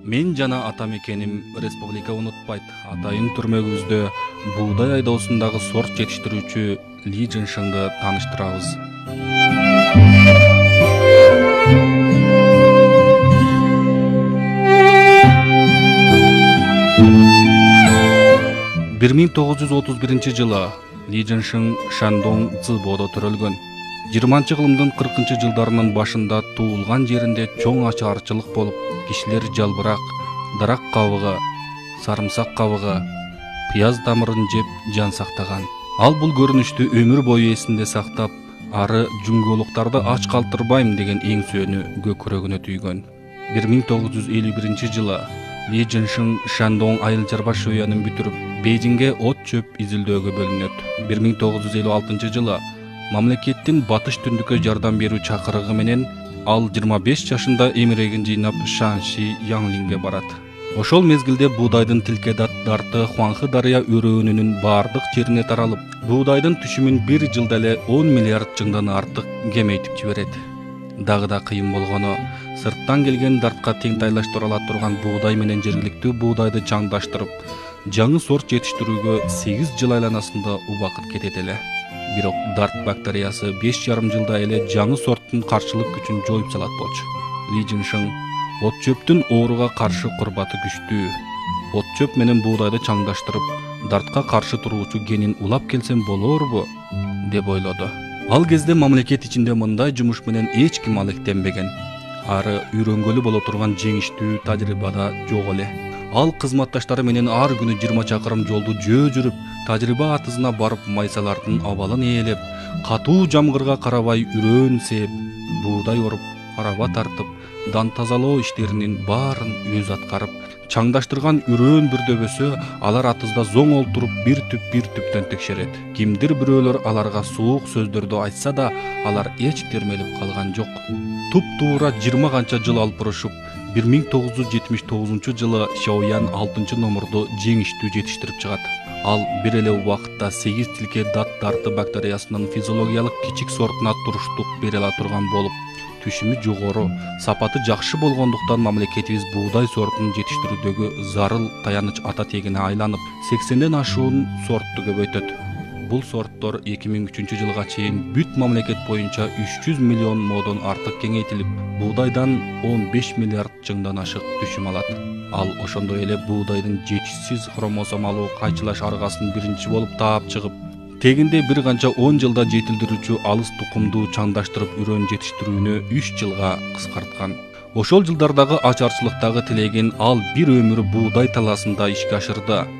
Мен жана ата мекеним республика унутпайт. Атайын түрмөгүбүздө буудай айдоосундагы сорт жетиштирүүчү Ли Жиншыңды тааныштырабыз. Бир 1931 жылы Ли Жиншың Шандон Цзыбодо төрөлгөн. 20 кылымдын 40 жылдарынын башында туулган жеринде чоң ачарчылык болуп, кишилер жалбырак, дарак кабыгы, сарымсак кабыгы, пияз тамырын жеп жан сактаган. Ал бул көрүнүштү өмүр бою эсинде сактап, ары жүңгөлуктарды ач калтырбайм деген эң сөөнү көкүрөгүнө түйгөн. 1951 жылы Ли Жиншың Шандон айыл чарба шөянын бүтүрүп, Бейжиңге от чөп изилдөөгө бөлүнөт. 1956 жылы мамлекеттин батыш түндүккө жардам берүү чакырыгы менен ал 25 жашында эмирегин жыйнап Шанши Янлинге барат. Ошол мезгилде буудайдын тилкедат дарты Хуанхы дарыя өрөөнүнүн баардык жерине таралып, буудайдын түшүмүн бир жылда эле 10 миллиард жыңдан артык кемейтип жиберет. Дагы да кыйын болгону, сырттан келген дартка тең тайлаштыра ала турган буудай менен жергиликтүү буудайды чаңдаштырып, жаңы сорт жетиштирүүгө 8 жыл айланасында убакыт кетет эле. Бирок дарт бактериясы 5,5 жылда эле жаңы сорттун каршылык күчүн жоюп салат болчу. Ли Жиншың от чөптүн ооруга каршы курбаты күчтүү. От чөп менен буудайды чаңдаштырып, дартка каршы туруучу генин улап келсем болорбу деп ойлоду. Ал кезде мамлекет ичинде мындай жумуш менен эч ким алектенбеген. Ары үйрөнгөлү боло турган жеңиштүү тажрыйба да жок эле. Ал кызматташтары менен ар күнү 20 чакырым жолду жөө жүрүп, тажрыйба атызына барып майсалардын абалын ээлеп, катуу жамгырга карабай үрөөн сээп, буудай оруп, араба тартып, дан тазалоо иштеринин баарын өзү аткарып, чаңдаштырган үрөөн бүрдөбөсө алар атызда зоң олтуруп бир түптөн текшерет. Кимдир бирөөлөр аларга суук сөздөрдү айтса да, алар эч термелип калган жок. Туп-туура 20 канча жыл алып урушуп, 1979 жылы Шаоян 6 номурду жеңиштүү жетиштирип чыгат. Ал бир эле убакытта 8 тилке дат дарты бактериясынын физиологиялык кичик сортуна туруштук бере ала турган болуп, түшүмү жогору, сапаты жакшы болгондуктан мамлекетибиз буудай сортун жетиштирүүдөгү зарыл таяныч ата тегине айланып, 80ден ашуун сорту көбөйтөт. Бул сорттор 2003 жылга чейин бүт мамлекет боюнча 300 миллион модон артык кеңейтилип, буудайдан 15 миллиард жыңдан ашык түшүм алат. Ал ошондой эле буудайдын жетишсиз хромосомалуу кайчылаш аргасын биринчи болуп таап чыгып, тегинде бир канча 10 жылда жетилдирүүчү алыс тукумду чаңдаштырып үрөөн жетиштирүүнү 3 жылга кыскарткан. Ошол жылдардагы ачарчылыктагы тилегин ал бир өмүр буудай талаасында ишке ашырды.